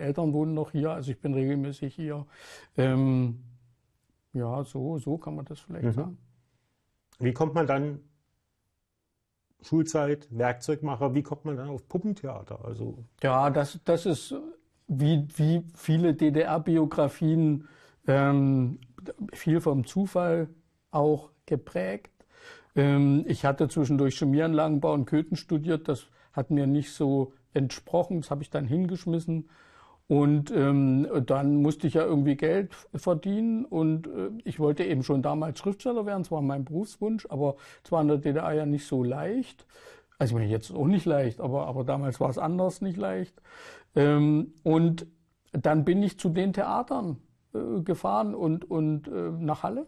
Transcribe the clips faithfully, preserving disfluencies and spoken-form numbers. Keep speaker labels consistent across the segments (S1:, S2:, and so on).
S1: Eltern wohnen noch hier, also ich bin regelmäßig hier. Ähm, ja, so, so kann man das vielleicht mhm. sagen.
S2: Wie kommt man dann, Schulzeit, Werkzeugmacher, wie kommt man dann auf Puppentheater? Also
S1: ja, das, das ist wie, wie viele D D R-Biografien ähm, viel vom Zufall auch geprägt. Ähm, ich hatte zwischendurch Chemieanlagenbau und Köthen studiert, das hat mir nicht so entsprochen, das habe ich dann hingeschmissen. Und ähm, dann musste ich ja irgendwie Geld verdienen und äh, ich wollte eben schon damals Schriftsteller werden, das war mein Berufswunsch, aber es war in der D D R ja nicht so leicht. Also ich meine, jetzt auch nicht leicht, aber, aber damals war es anders nicht leicht. Ähm, und dann bin ich zu den Theatern äh, gefahren und, und äh, nach Halle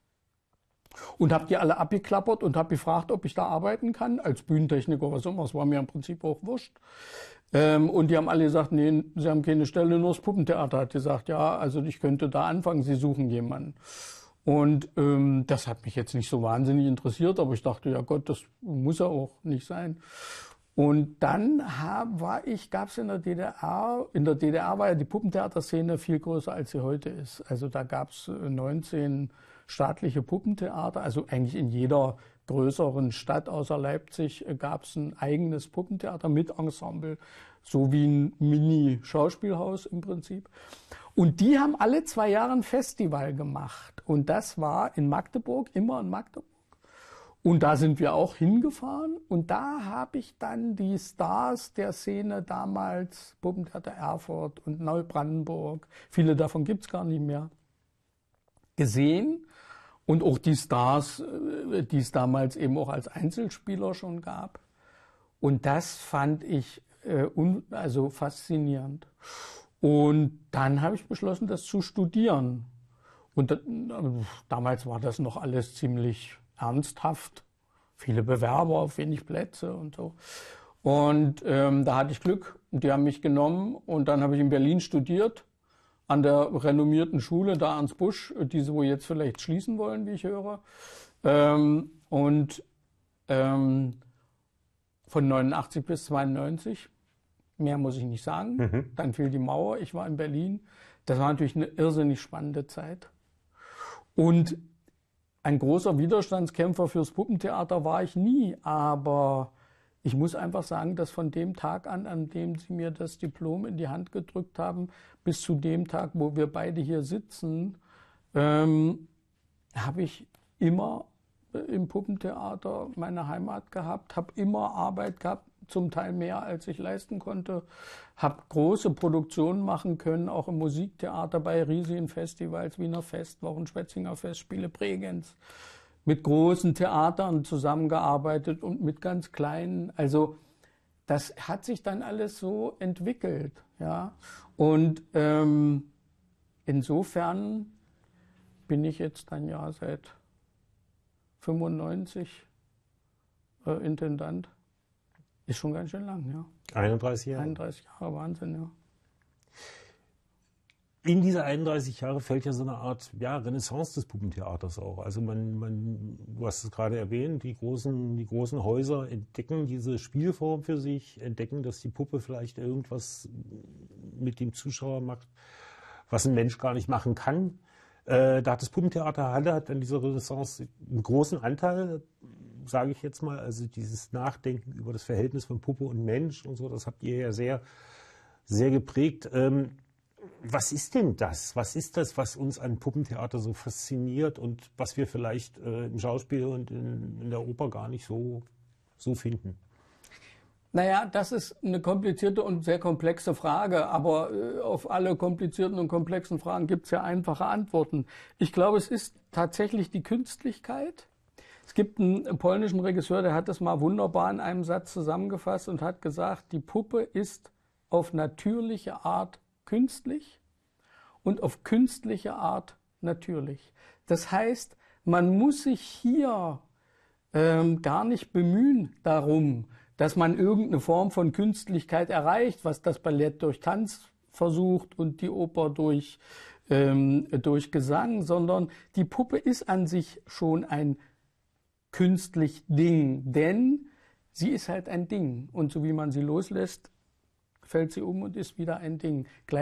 S1: und habe die alle abgeklappert und habe gefragt, ob ich da arbeiten kann, als Bühnentechniker, was immer, das war mir im Prinzip auch wurscht. Ähm, und die haben alle gesagt, nee, sie haben keine Stelle, nur das Puppentheater hat gesagt, ja, also ich könnte da anfangen, sie suchen jemanden. Und ähm, das hat mich jetzt nicht so wahnsinnig interessiert, aber ich dachte, ja Gott, das muss ja auch nicht sein. Und dann hab, war ich, gab es in der D D R, in der D D R war ja die Puppentheaterszene viel größer, als sie heute ist. Also da gab es neunzehn staatliche Puppentheater, also eigentlich in jeder größeren Stadt außer Leipzig gab es ein eigenes Puppentheater mit Ensemble, so wie ein Mini-Schauspielhaus im Prinzip. Und die haben alle zwei Jahre ein Festival gemacht. Und das war in Magdeburg, immer in Magdeburg. Und da sind wir auch hingefahren. Und da habe ich dann die Stars der Szene damals, Puppentheater Erfurt und Neubrandenburg, viele davon gibt's gar nicht mehr, gesehen. Und auch die Stars, die es damals eben auch als Einzelspieler schon gab. Und das fand ich äh, un, also faszinierend. Und dann habe ich beschlossen, das zu studieren. Und das, damals war das noch alles ziemlich ernsthaft. Viele Bewerber, wenig Plätze und so. Und ähm, da hatte ich Glück. Die haben mich genommen und dann habe ich in Berlin studiert. An der renommierten Schule, da ans Busch, die sie wohl jetzt vielleicht schließen wollen, wie ich höre. Ähm, und ähm, von neunundachtzig bis zweiundneunzig, mehr muss ich nicht sagen. Mhm. Dann fiel die Mauer, ich war in Berlin. Das war natürlich eine irrsinnig spannende Zeit. Und ein großer Widerstandskämpfer fürs Puppentheater war ich nie, aber ich muss einfach sagen, dass von dem Tag an, an dem sie mir das Diplom in die Hand gedrückt haben, bis zu dem Tag, wo wir beide hier sitzen, ähm, habe ich immer im Puppentheater meine Heimat gehabt, habe immer Arbeit gehabt, zum Teil mehr, als ich leisten konnte, habe große Produktionen machen können, auch im Musiktheater bei riesigen Festivals, Wiener Festwochen, Schwetzinger Festspiele, Bregenz, mit großen Theatern zusammengearbeitet und mit ganz kleinen. Also das hat sich dann alles so entwickelt, ja. Und ähm, insofern bin ich jetzt dann ja seit fünfundneunzig äh, Intendant. Ist schon ganz schön lang, ja.
S2: einunddreißig Jahre.
S1: einunddreißig Jahre, Wahnsinn, ja.
S2: In diese einunddreißig Jahre fällt ja so eine Art ja, Renaissance des Puppentheaters auch. Also man, man, du hast es gerade erwähnt, die großen, die großen Häuser entdecken diese Spielform für sich, entdecken, dass die Puppe vielleicht irgendwas mit dem Zuschauer macht, was ein Mensch gar nicht machen kann. Äh, da hat das Puppentheater Halle hat an dieser Renaissance einen großen Anteil, sage ich jetzt mal. Also dieses Nachdenken über das Verhältnis von Puppe und Mensch und so, das habt ihr ja sehr, sehr geprägt. Ähm, Was ist denn das? Was ist das, was uns an Puppentheater so fasziniert und was wir vielleicht äh, im Schauspiel und in, in der Oper gar nicht so, so finden?
S1: Naja, das ist eine komplizierte und sehr komplexe Frage, aber äh, auf alle komplizierten und komplexen Fragen gibt es ja einfache Antworten. Ich glaube, es ist tatsächlich die Künstlichkeit. Es gibt einen polnischen Regisseur, der hat das mal wunderbar in einem Satz zusammengefasst und hat gesagt, die Puppe ist auf natürliche Art künstlich und auf künstliche Art natürlich. Das heißt, man muss sich hier ähm, gar nicht bemühen darum, dass man irgendeine Form von Künstlichkeit erreicht, was das Ballett durch Tanz versucht und die Oper durch, ähm, durch Gesang, sondern die Puppe ist an sich schon ein künstlich Ding, denn sie ist halt ein Ding und so wie man sie loslässt, fällt sie um und ist wieder ein Ding.